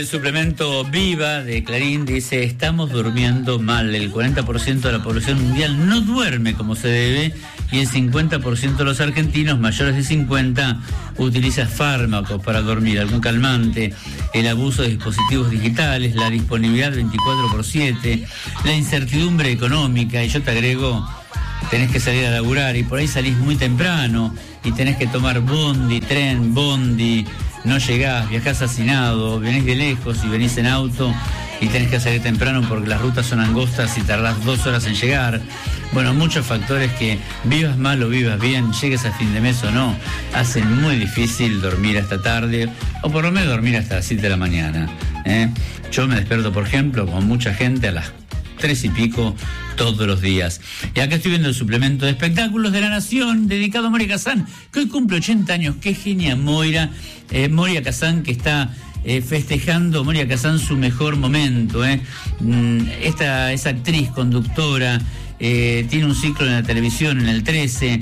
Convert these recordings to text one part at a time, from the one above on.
El suplemento Viva de Clarín dice: estamos durmiendo mal. El 40% de la población mundial no duerme como se debe y el 50% de los argentinos mayores de 50 utiliza fármacos para dormir, algún calmante, el abuso de dispositivos digitales, la disponibilidad 24/7, la incertidumbre económica, y yo te agrego, tenés que salir a laburar y por ahí salís muy temprano y tenés que tomar tren, no llegás, viajás hacinado, venís de lejos y venís en auto y tenés que salir temprano porque las rutas son angostas y tardás 2 horas en llegar. Bueno, muchos factores que, vivas mal o vivas bien, llegues a fin de mes o no, hacen muy difícil dormir hasta tarde, o por lo menos dormir hasta las 7 de la mañana. Yo me despierto, por ejemplo, con mucha gente a las 3 y pico todos los días. Y acá estoy viendo el suplemento de espectáculos de La Nación, dedicado a Moria Kazan, que hoy cumple 80 años. Qué genia Moria Kazan, que está festejando, Moria Kazan, su mejor momento. Esta es actriz, conductora, tiene un ciclo en la televisión, en el 13.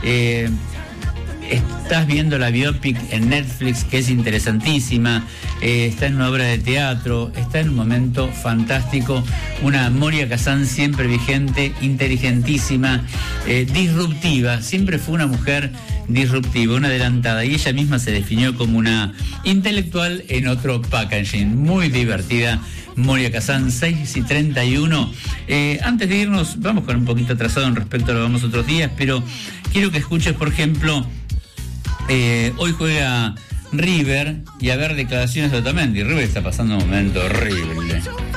Estás viendo la biopic en Netflix, que es interesantísima, está en una obra de teatro, está en un momento fantástico, una Moria Kazan siempre vigente, inteligentísima, disruptiva, siempre fue una mujer disruptiva, una adelantada, y ella misma se definió como una intelectual en otro packaging. Muy divertida Moria Kazan, 6:31. Antes de irnos, vamos con un poquito atrasado en respecto a lo que vamos otros días, pero quiero que escuches, por ejemplo, hoy juega River, y a ver declaraciones de Otamendi. River está pasando un momento horrible.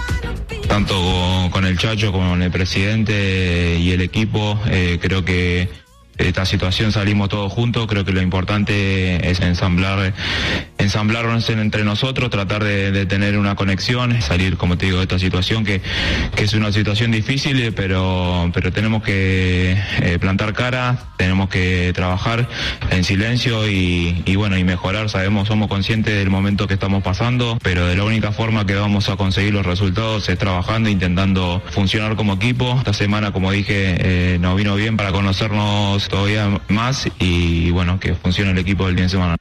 Tanto con el Chacho, con el presidente y el equipo, creo que esta situación salimos todos juntos. Creo que lo importante es ensamblarnos entre nosotros, tratar de tener una conexión, salir, como te digo, de esta situación que es una situación difícil, pero tenemos que plantar cara, tenemos que trabajar en silencio y mejorar. Somos conscientes del momento que estamos pasando, pero de la única forma que vamos a conseguir los resultados es trabajando, intentando funcionar como equipo. Esta semana, como dije, nos vino bien para conocernos todavía más y que funcione el equipo del día de semana.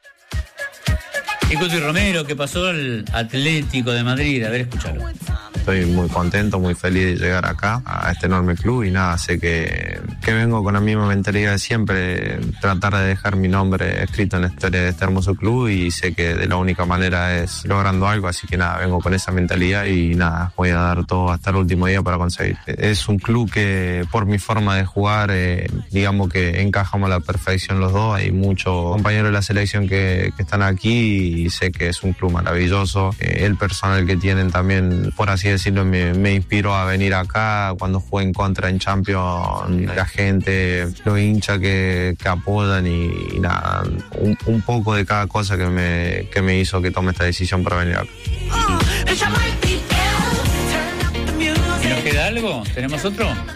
Y Cuti Romero, que pasó al Atlético de Madrid, a ver, escúchalo. Estoy muy contento, muy feliz de llegar acá, a este enorme club, y nada, sé que vengo con la misma mentalidad de siempre, tratar de dejar mi nombre escrito en la historia de este hermoso club, y sé que de la única manera es logrando algo, así que nada, vengo con esa mentalidad y nada, voy a dar todo hasta el último día para conseguir. Es un club que, por mi forma de jugar, digamos que encajamos a la perfección los dos. Hay muchos compañeros de la selección que están aquí y sé que es un club maravilloso. El personal que tienen también, por así decirlo, me inspiró a venir acá. Cuando jugué en contra en Champions, la gente, los hinchas que apoyan y nada, un poco de cada cosa que me hizo que tome esta decisión para venir acá. ¿Y nos queda algo? ¿Tenemos otro?